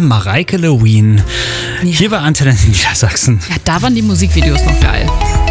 Mareike Lewin. Ja. Hier bei Antenne Niedersachsen. Ja, da waren die Musikvideos noch geil.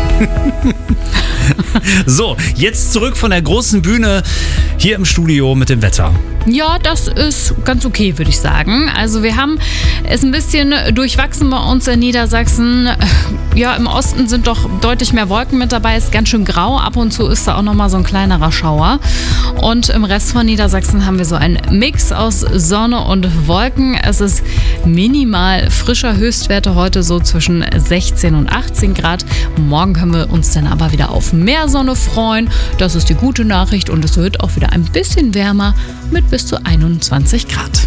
So, jetzt zurück von der großen Bühne hier im Studio mit dem Wetter. Ja, das ist ganz okay, würde ich sagen. Also wir haben es ein bisschen durchwachsen bei uns in Niedersachsen. Ja, im Osten sind doch deutlich mehr Wolken mit dabei. Ist ganz schön grau. Ab und zu ist da auch nochmal so ein kleinerer Schauer. Und im Rest von Niedersachsen haben wir so einen Mix aus Sonne und Wolken. Es ist minimal frischer, Höchstwerte heute so zwischen 16 und 18 Grad. Morgen können wir uns dann aber wieder auf mehr Sonne freuen. Das ist die gute Nachricht. Und es wird auch wieder ein bisschen wärmer mit bis zu 21 Grad.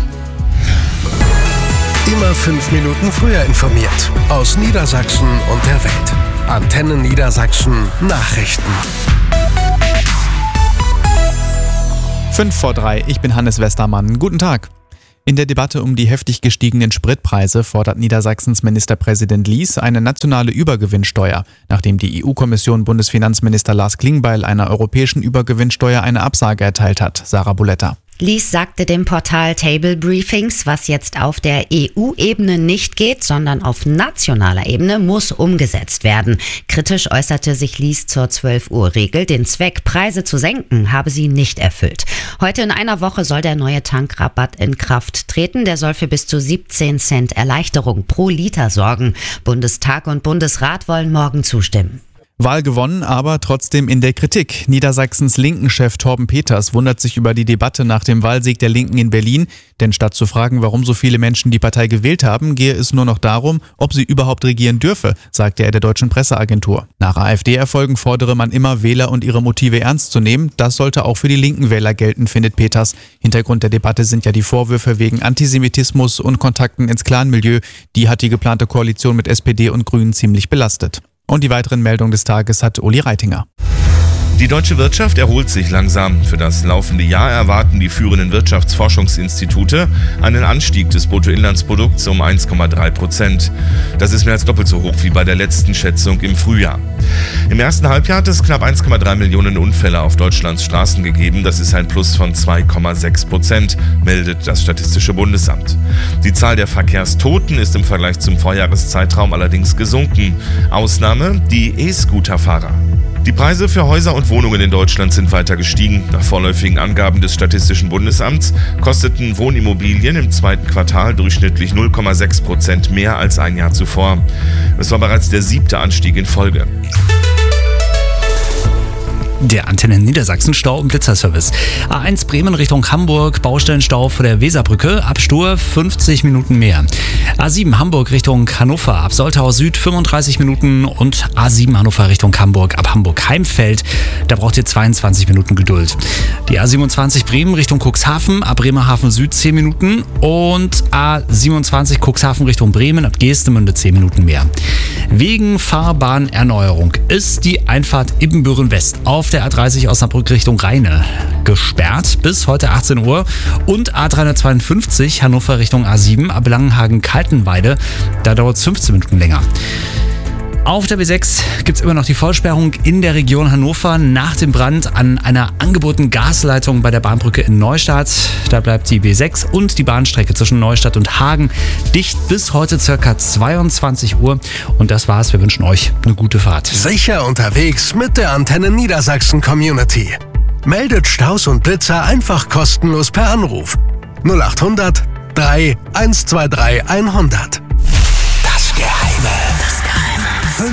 Immer 5 Minuten früher informiert. Aus Niedersachsen und der Welt. Antenne Niedersachsen Nachrichten. 5:03, ich bin Hannes Westermann. Guten Tag. In der Debatte um die heftig gestiegenen Spritpreise fordert Niedersachsens Ministerpräsident Lies eine nationale Übergewinnsteuer, nachdem die EU-Kommission Bundesfinanzminister Lars Klingbeil einer europäischen Übergewinnsteuer eine Absage erteilt hat. Sarah Buletta. Lies sagte dem Portal Table Briefings, was jetzt auf der EU-Ebene nicht geht, sondern auf nationaler Ebene muss umgesetzt werden. Kritisch äußerte sich Lies zur 12-Uhr-Regel. Den Zweck, Preise zu senken, habe sie nicht erfüllt. Heute in einer Woche soll der neue Tankrabatt in Kraft treten. Der soll für bis zu 17 Cent Erleichterung pro Liter sorgen. Bundestag und Bundesrat wollen morgen zustimmen. Wahl gewonnen, aber trotzdem in der Kritik. Niedersachsens Linken-Chef Torben Peters wundert sich über die Debatte nach dem Wahlsieg der Linken in Berlin. Denn statt zu fragen, warum so viele Menschen die Partei gewählt haben, gehe es nur noch darum, ob sie überhaupt regieren dürfe, sagte er der Deutschen Presseagentur. Nach AfD-Erfolgen fordere man immer, Wähler und ihre Motive ernst zu nehmen. Das sollte auch für die linken Wähler gelten, findet Peters. Hintergrund der Debatte sind ja die Vorwürfe wegen Antisemitismus und Kontakten ins Clanmilieu. Die hat die geplante Koalition mit SPD und Grünen ziemlich belastet. Und die weiteren Meldungen des Tages hat Uli Reitinger. Die deutsche Wirtschaft erholt sich langsam. Für das laufende Jahr erwarten die führenden Wirtschaftsforschungsinstitute einen Anstieg des Bruttoinlandsprodukts um 1,3%. Das ist mehr als doppelt so hoch wie bei der letzten Schätzung im Frühjahr. Im ersten Halbjahr hat es knapp 1,3 Millionen Unfälle auf Deutschlands Straßen gegeben. Das ist ein Plus von 2,6%, meldet das Statistische Bundesamt. Die Zahl der Verkehrstoten ist im Vergleich zum Vorjahreszeitraum allerdings gesunken. Ausnahme die E-Scooter-Fahrer. Die Preise für Häuser und Wohnungen in Deutschland sind weiter gestiegen. Nach vorläufigen Angaben des Statistischen Bundesamts kosteten Wohnimmobilien im zweiten Quartal durchschnittlich 0,6% mehr als ein Jahr zuvor. Es war bereits der 7. Anstieg in Folge. Der Antenne Niedersachsen Stau- und Blitzerservice. A1 Bremen Richtung Hamburg, Baustellenstau vor der Weserbrücke, ab Stur 50 Minuten mehr. A7 Hamburg Richtung Hannover, ab Soltau Süd 35 Minuten und A7 Hannover Richtung Hamburg, ab Hamburg-Heimfeld, da braucht ihr 22 Minuten Geduld. Die A27 Bremen Richtung Cuxhaven, ab Bremerhaven Süd 10 Minuten und A27 Cuxhaven Richtung Bremen, ab Geestemünde 10 Minuten mehr. Wegen Fahrbahnerneuerung ist die Einfahrt Ibbenbüren West auf der A30 Osnabrück Richtung Rheine gesperrt bis heute 18 Uhr und A352 Hannover Richtung A7 ab Langenhagen-Kaltenweide, da dauert es 15 Minuten länger. Auf der B6 gibt es immer noch die Vollsperrung in der Region Hannover nach dem Brand an einer angebotenen Gasleitung bei der Bahnbrücke in Neustadt. Da bleibt die B6 und die Bahnstrecke zwischen Neustadt und Hagen dicht bis heute ca. 22 Uhr. Und das war's. Wir wünschen euch eine gute Fahrt. Sicher unterwegs mit der Antenne Niedersachsen Community. Meldet Staus und Blitzer einfach kostenlos per Anruf. 0800 3 123 100. Das Geheime. 25.000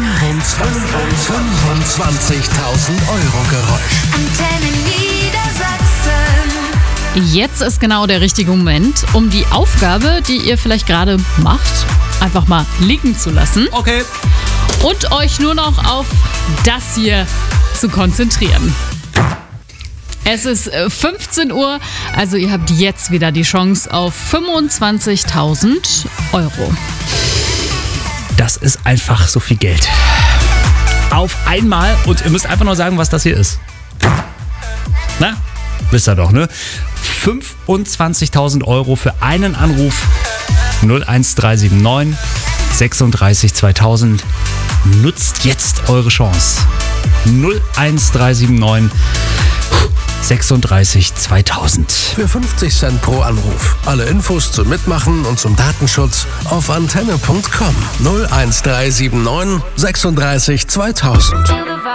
Euro Geräusch. Antenne Niedersachsen. Jetzt ist genau der richtige Moment, um die Aufgabe, die ihr vielleicht gerade macht, einfach mal liegen zu lassen. Okay. Und euch nur noch auf das hier zu konzentrieren. Es ist 15 Uhr, also ihr habt jetzt wieder die Chance auf 25.000 Euro. Das ist einfach so viel Geld. Auf einmal und ihr müsst einfach nur sagen, was das hier ist. Na, wisst ihr doch, ne? 25.000 Euro für einen Anruf 01379 36 2000. Nutzt jetzt eure Chance. 01379 36 2000. Für 50 Cent pro Anruf. Alle Infos zum Mitmachen und zum Datenschutz auf antenne.com. 01379 36 2000.